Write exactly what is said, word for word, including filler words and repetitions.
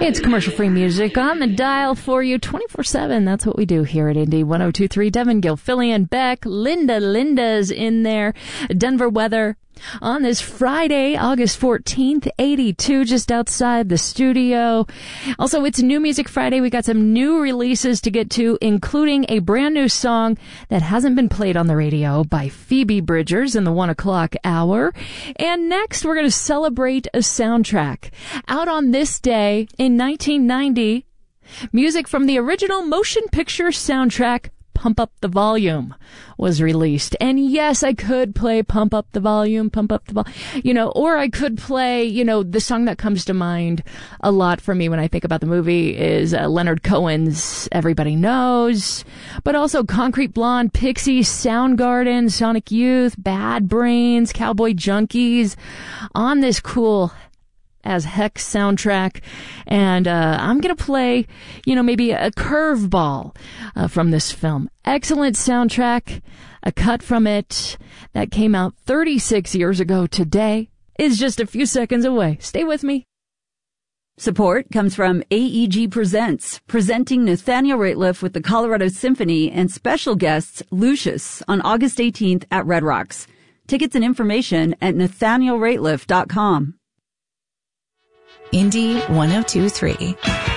It's commercial-free music on the dial for you twenty-four seven. That's what we do here at Indy one oh two point three. Devin Gilfillian, Beck, Linda Linda's in there. Denver weather on this Friday, August fourteenth, eighty-two, just outside the studio. Also, it's New Music Friday. We got some new releases to get to, including a brand new song that hasn't been played on the radio by Phoebe Bridgers in the one o'clock hour. And next, we're going to celebrate a soundtrack. Out on this day in nineteen ninety, music from the original motion picture soundtrack, Pump Up the Volume, was released. And yes, I could play Pump Up the Volume, Pump Up the Volume, you know, or I could play, you know, the song that comes to mind a lot for me when I think about the movie is uh, Leonard Cohen's Everybody Knows, but also Concrete Blonde, Pixies, Soundgarden, Sonic Youth, Bad Brains, Cowboy Junkies, on this cool as heck soundtrack. And uh I'm gonna play, you know, maybe a curveball uh, from this film. Excellent soundtrack. A cut from it that came out thirty-six years ago today is just a few seconds away. Stay with me. Support comes from A E G Presents, presenting Nathaniel Rateliff with the Colorado Symphony and special guests Lucius on August eighteenth at Red Rocks. Tickets and information at nathaniel rateliff dot com. Indy one oh two point three.